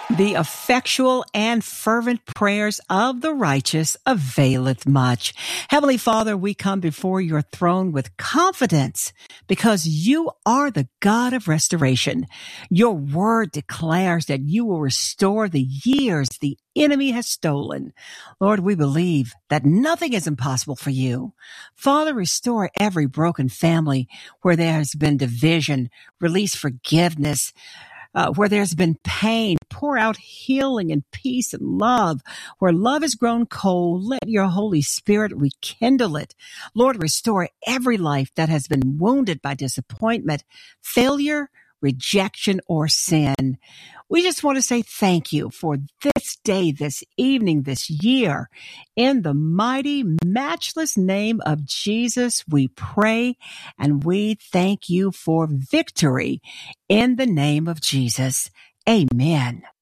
The effectual and fervent prayers of the righteous availeth much. Heavenly Father, we come before your throne with confidence because you are the God of restoration. Your word declares that you will restore the years the enemy has stolen. Lord, we believe that nothing is impossible for you. Father, restore every broken family where there has been division, release forgiveness, where there's been pain, pour out healing and peace and love. Where love has grown cold, let your Holy Spirit rekindle it. Lord, restore every life that has been wounded by disappointment, failure, rejection, or sin. We just want to say thank you for this day, this evening, this year. In the mighty, matchless name of Jesus, we pray and we thank you for victory in the name of Jesus. Amen.